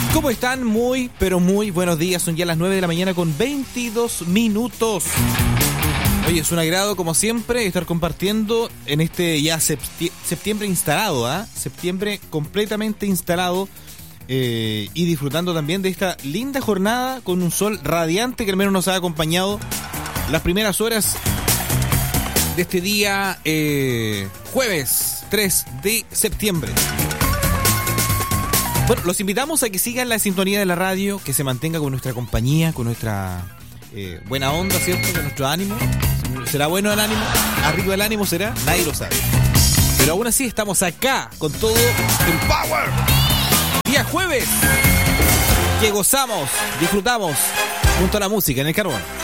¿Cómo están? Muy, pero muy buenos días. Son ya las 9 de la mañana con 22 minutos. Oye, es un agrado, como siempre, estar compartiendo en este ya septiembre instalado, Septiembre completamente instalado y disfrutando también de esta linda jornada con un sol radiante que al menos nos ha acompañado las primeras horas de este día jueves 3 de septiembre. Bueno, los invitamos a que sigan la sintonía de la radio, que se mantenga con nuestra compañía, con nuestra buena onda, ¿cierto? Con nuestro ánimo. ¿Será bueno el ánimo? ¿Arriba el ánimo será? Nadie lo sabe. Pero aún así estamos acá con todo el power. Día jueves, que gozamos, disfrutamos junto a la música en el carbón.